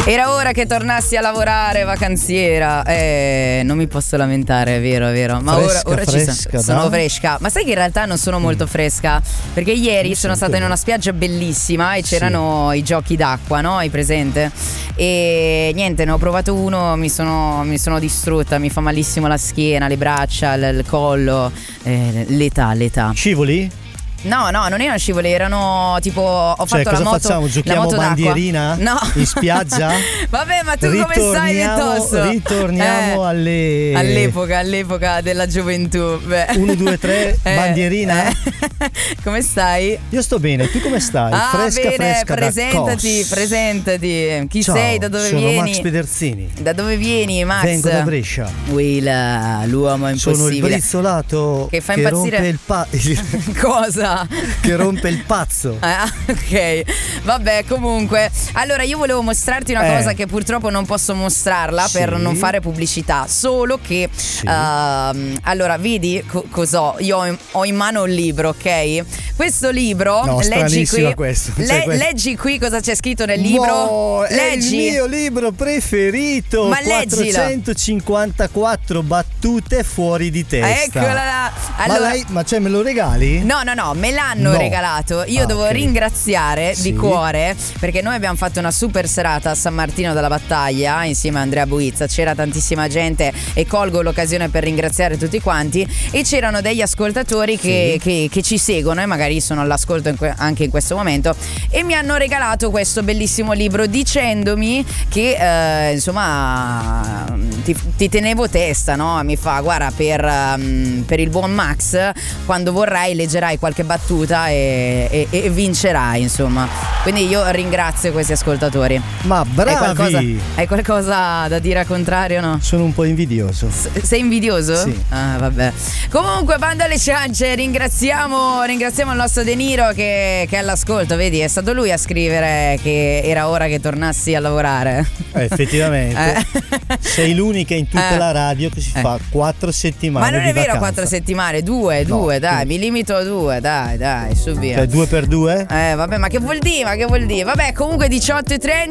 Era ora che tornassi a lavorare, vacanziera. Non mi posso lamentare, è vero. Ma fresca, ora fresca, sono fresca. Ma sai che in realtà non sono molto fresca? Perché ieri sono stata in una spiaggia bellissima e c'erano i giochi d'acqua, no? Hai presente? E niente, ne ho provato uno, mi sono distrutta, mi fa malissimo la schiena, le braccia, il collo. L'età. Scivoli? No, non erano scivoli, erano tipo ho fatto la moto. Facciamo? Giochiamo la moto bandierina? No. In spiaggia? Vabbè, ma tu come stai di tosso? Ritorniamo all'epoca della gioventù. 1, 2, 3, bandierina? Come stai? Io sto bene, tu come stai? Bene, fresca. presentati. Chi Ciao, sei? Da dove sono vieni? Max Pederzini. Da dove vieni, Max? Vengo da Brescia. L'uomo impossibile. Sono il brizzolato che fa impazzire. Rompe il Cosa? Che rompe il pazzo. Ok, vabbè, comunque. Allora, io volevo mostrarti una cosa che purtroppo non posso mostrarla per non fare pubblicità. Solo che allora, vedi cos'ho? Io ho in mano un libro, ok? Questo libro, leggi qui. Leggi qui cosa c'è scritto nel libro. Leggi. È il mio libro preferito. Ma 454 battute fuori di testa. Eccola là. Allora, ma me lo regali? No, me l'hanno regalato. Io devo ringraziare di cuore, perché noi abbiamo fatto una super serata a San Martino della Battaglia insieme a Andrea Buizza. C'era tantissima gente e colgo l'occasione per ringraziare tutti quanti. E c'erano degli ascoltatori che ci seguono e magari sono all'ascolto anche in questo momento, e mi hanno regalato questo bellissimo libro dicendomi che insomma ti tenevo testa, no? Mi fa: guarda, per il buon Max, quando vorrai leggerai qualche battuta e vincerai, insomma. Quindi io ringrazio questi ascoltatori. Ma bravi! Hai qualcosa da dire al contrario, no? Sono un po' invidioso. Sei invidioso? Sì. Vabbè. Comunque, bando alle ciance, ringraziamo il nostro De Niro che è all'ascolto. Vedi, è stato lui a scrivere che era ora che tornassi a lavorare. Effettivamente. Sei l'unica in tutta la radio che si fa 4 settimane. Ma non di è vero, vacanza. 4 settimane, 2, dai, mi limito a 2, dai, su via. Cioè 2 per 2? Vabbè, ma che vuol dire? Vabbè, comunque 18:30.